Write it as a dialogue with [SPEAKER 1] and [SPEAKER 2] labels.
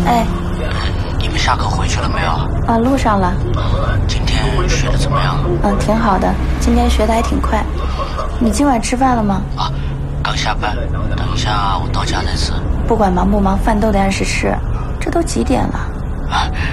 [SPEAKER 1] 哎，
[SPEAKER 2] 你们下课回去了没有？
[SPEAKER 1] 啊，路上了。
[SPEAKER 2] 今天学的怎么样？
[SPEAKER 1] 挺好的，今天学的还挺快。你今晚吃饭了吗？
[SPEAKER 2] 啊，刚下班，等一下我到家再吃。
[SPEAKER 1] 不管忙不忙，饭都得按时吃。这都几点了？
[SPEAKER 2] 啊，